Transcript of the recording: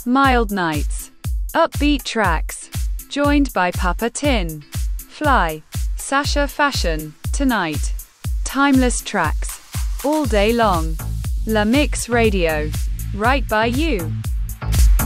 Mild nights. Upbeat tracks. Joined by Papa Tin. Fly. Sasha Fashion. Tonight. Timeless tracks. All day long. La Mix Radio. Right by you.